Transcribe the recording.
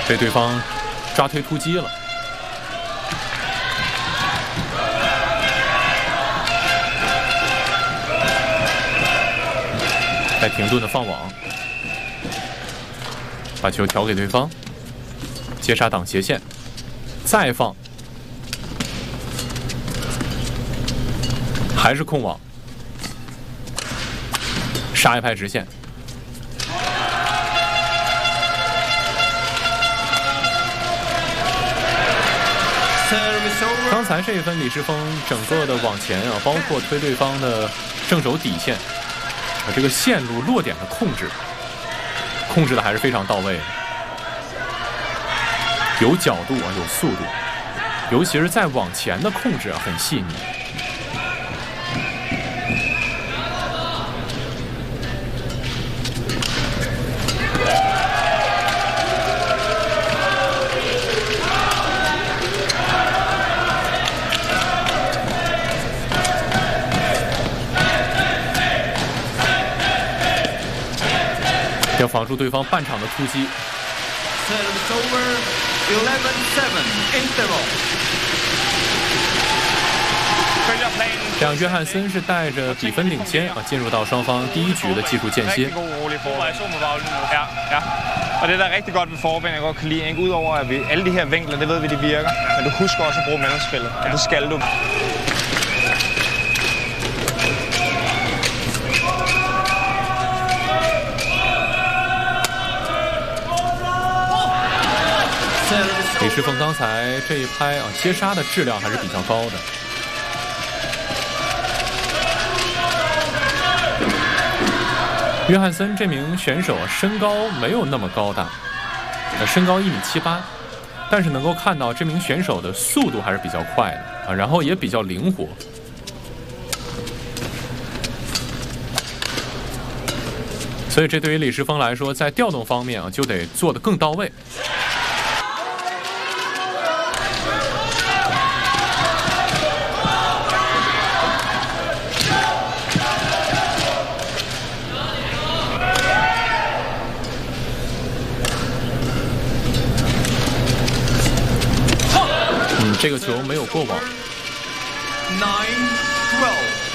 被对方抓推突击了。带停顿的放网，把球调给对方，接杀挡斜线，再放，还是控网，杀一拍直线。刚才这一分，李诗沣整个的往前啊，包括推对方的正手底线，这个线路落点的控制的还是非常到位的，有角度啊，有速度，尤其是在往前的控制啊，很细腻。要防住对方半场的突击。这样，约翰森是带着比分领先啊，进入到双方第一局的技术间歇。 Og det der er rigtig godt ved forben, jeg godt kan lide, ikke? Udover at vi alle de her vinkler, det ved vi de virker, men du husker også at bruge mellemspillet, og det skal du. 李诗沣刚才这一拍啊，接杀的质量还是比较高的。约翰森这名选手身高没有那么高大，身高1.78米，但是能够看到这名选手的速度还是比较快的啊，然后也比较灵活。所以这对于李诗沣来说，在调动方面啊，就得做得更到位。这个球没有过网。9-12